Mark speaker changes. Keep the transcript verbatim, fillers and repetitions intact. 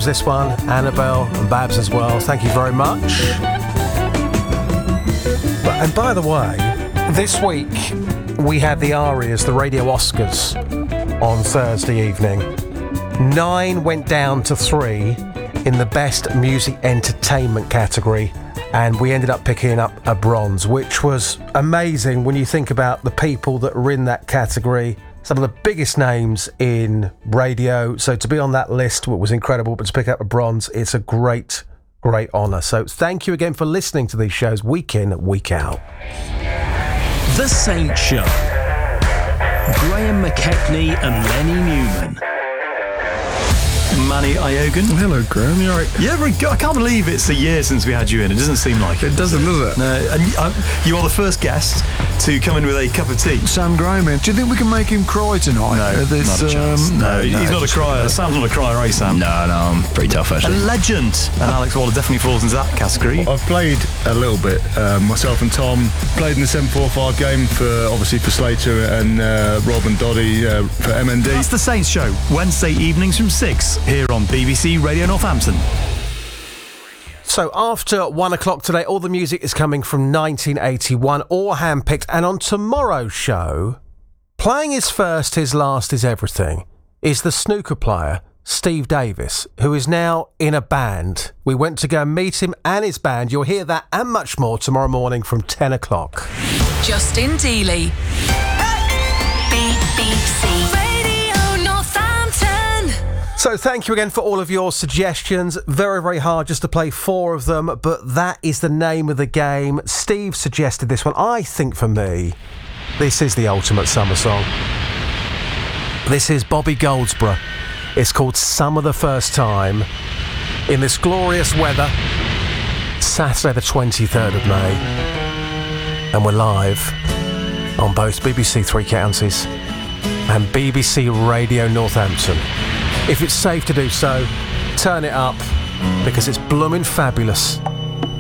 Speaker 1: this one, Annabelle and Babs as well. Thank you very much. And by the way, this week we had the ARIAs, the Radio Oscars, on Thursday evening. Nine went down to three in the Best Music Entertainment category, and we ended up picking up a bronze, which was amazing when you think about the people that were in that category. Some of the biggest names in radio. So to be on that list was incredible, but to pick up a bronze, it's a great, great honour. So thank you again for listening to these shows week in, week out.
Speaker 2: The Saint Show. Graham McKechnie and Lenny Newman. Manny Iogan.
Speaker 3: Hello, Graham. You all right?
Speaker 2: Yeah, very good. I can't believe it's a year since we had you in. It doesn't seem like it.
Speaker 3: It doesn't, does it?
Speaker 2: No, and uh, you are the first guest to come in with a cup of tea.
Speaker 3: Sam Graham in. Do you think we can make him cry tonight?
Speaker 2: No,
Speaker 3: this,
Speaker 2: not a chance.
Speaker 3: Um,
Speaker 2: no,
Speaker 3: no,
Speaker 2: he's
Speaker 3: no,
Speaker 2: not a crier. Sam's not a crier, are you, Sam?
Speaker 4: No, no, I'm pretty tough, actually.
Speaker 2: A legend. And Alex Waller definitely falls into that category.
Speaker 3: I've played a little bit. Um, myself and Tom played in the seven four five game, for obviously for Slater and uh, Rob and Doddy uh, for M N D.
Speaker 2: That's The Saints Show, Wednesday evenings from six, here on B B C Radio Northampton.
Speaker 1: So after one o'clock today, all the music is coming from nineteen eighty-one, all handpicked. And on tomorrow's show, playing his first, his last, his everything, is the snooker player, Steve Davis, who is now in a band. We went to go and meet him and his band. You'll hear that and much more tomorrow morning from ten o'clock.
Speaker 5: Justin Dealey. B B C Radio Northampton.
Speaker 1: So thank you again for all of your suggestions. Very, very hard just to play four of them, but that is the name of the game. Steve suggested this one. I think for me, this is the ultimate summer song. This is Bobby Goldsboro. It's called Summer the First Time. In this glorious weather, Saturday the twenty-third of May. And we're live on both B B C Three Counties and B B C Radio Northampton. If it's safe to do so, turn it up, because it's blooming fabulous.